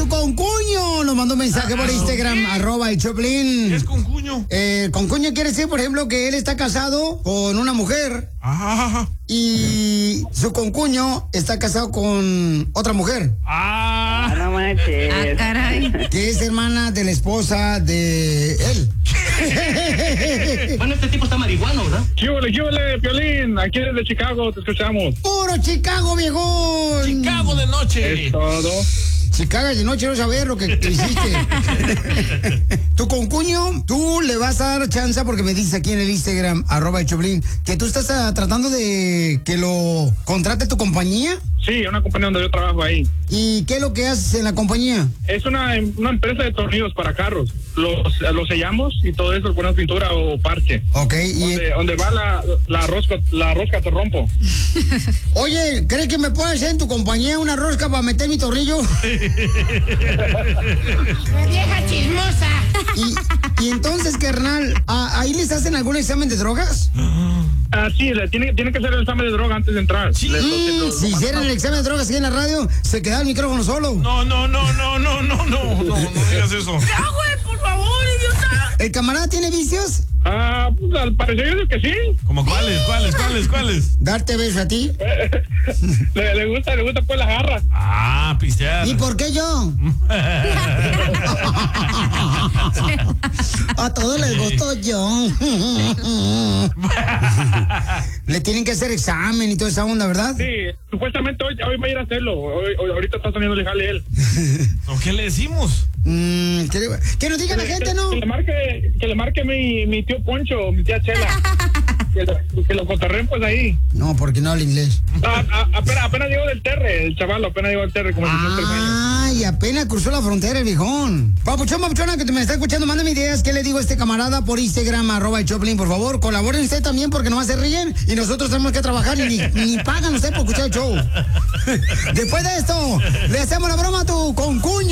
tu concuño nos mandó un mensaje por Instagram, @el_choplin. ¿Qué es concuño? Concuño quiere decir, por ejemplo, que él está casado con una mujer. Y su concuño está casado con otra mujer. No manches. Caray. Que es hermana de la esposa de él. Bueno, este tipo está marihuano, ¿verdad? ¿Qué huele, Piolín? Aquí desde Chicago te escuchamos. ¡Puro Chicago, viejón! Chicago de noche. Es todo. Chicago de noche, no saber lo que tú hiciste. Tu concuño, tú le vas a dar chance porque me dices aquí en el Instagram, @el_choplin, que tú estás tratando de que lo contrate tu compañía. Sí, una compañía donde yo trabajo ahí. ¿Y qué es lo que haces en la compañía? Es una empresa de tornillos para carros. Los sellamos y todo eso, ponemos pintura o parche. Ok. Donde va la rosca te rompo. Oye, ¿crees que me puedes hacer en tu compañía una rosca para meter mi tornillo? ¡Vieja chismosa! Y entonces, carnal, ¿ahí les hacen algún examen de drogas? Sí, tiene que hacer el examen de droga antes de entrar. Si hicieran el examen de drogas aquí en la radio, se queda el micrófono solo. No digas eso. ¡Ya, güey, por favor, idiota! ¿El camarada tiene vicios? Pues al parecer yo creo que sí. ¿Cómo cuáles? ¿Darte beso a ti? le gusta pues la jarra. Pistear. ¿Y por qué yo? A todos les gustó yo. Le tienen que hacer examen y toda esa onda, ¿verdad? Sí, supuestamente hoy va a ir a hacerlo. Ahorita está saliendo el jale él. ¿Qué le decimos? Que nos diga la gente, ¿no? Que le marque mi tío Poncho, mi tía Chela. que lo cotorreen pues ahí. No, porque no habla inglés. Apenas llegó del Terre, el chaval, apenas llegó del Terre, como 3 años. Ay, apenas cruzó la frontera el viejón. Papuchona, que te me está escuchando, mándame ideas. ¿Qué le digo a este camarada por Instagram, @el_choplin, por favor? Colaboren usted también porque nomás se ríen y nosotros tenemos que trabajar y ni pagan usted por escuchar el show. Después de esto, le hacemos la broma a tu concuño.